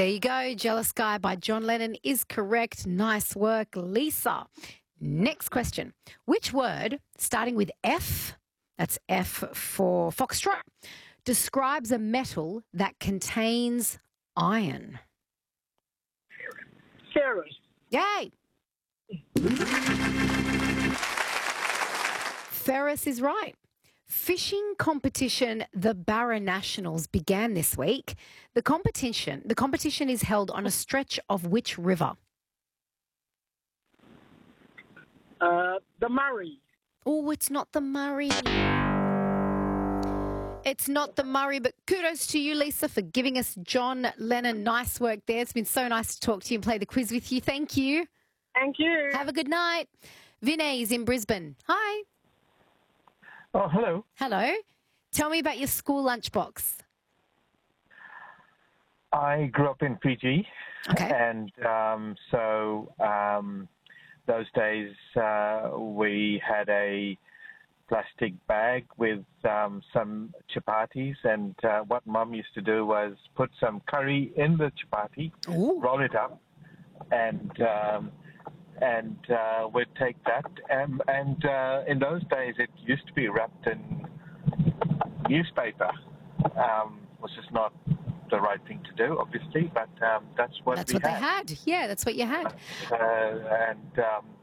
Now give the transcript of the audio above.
There you go. Jealous Guy by John Lennon is correct. Nice work, Lisa. Next question. Which word, starting with F, that's F for Foxtrot, describes a metal that contains iron? Ferrous. Yay! Ferrous is right. Fishing competition, the Barra Nationals, began this week. The competition is held on a stretch of which river? The Murray. Oh, it's not the Murray. It's not the Murray, but kudos to you, Lisa, for giving us John Lennon. Nice work there. It's been so nice to talk to you and play the quiz with you. Thank you. Thank you. Have a good night. Vinay is in Brisbane. Hi. Oh, hello. Hello. Tell me about your school lunchbox. I grew up in Fiji. Okay. And those days we had a plastic bag with some chapatis, and what Mum used to do was put some curry in the chapati, roll it up, and we'd take that. And in those days, it used to be wrapped in newspaper, which is not the right thing to do, obviously, but that's what we had. They had. Yeah, that's what you had.